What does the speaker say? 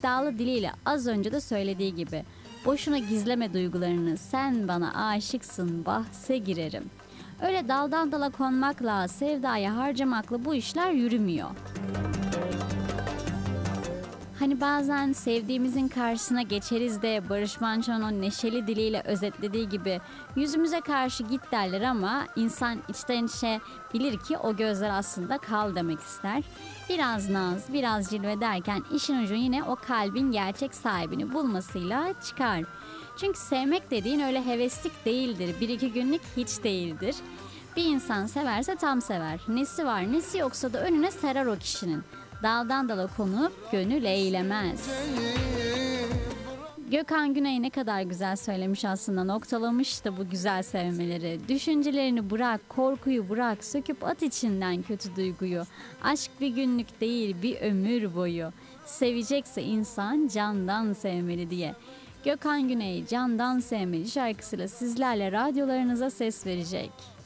iddialı diliyle az önce de söylediği gibi. Boşuna gizleme duygularını, sen bana aşıksın, bahse girerim. Öyle daldan dala konmakla, sevdaya harcamakla bu işler yürümüyor. Hani bazen sevdiğimizin karşısına geçeriz de Barış Manço'nun o neşeli diliyle özetlediği gibi yüzümüze karşı git derler ama insan içten içe bilir ki o gözler aslında kal demek ister. Biraz naz, biraz cilve derken işin ucu yine o kalbin gerçek sahibini bulmasıyla çıkar. Çünkü sevmek dediğin öyle heveslik değildir, bir iki günlük hiç değildir. Bir insan severse tam sever. Nesi var nesi yoksa da önüne serer o kişinin. Daldan dala konup gönül eğlemez. Gökhan Güney ne kadar güzel söylemiş aslında, noktalamış da bu güzel sevmeleri. Düşüncelerini bırak, korkuyu bırak, söküp at içinden kötü duyguyu. Aşk bir günlük değil, bir ömür boyu. Sevecekse insan candan sevmeli diye. Gökhan Güney Candan Sevmeli şarkısıyla sizlerle radyolarınıza ses verecek.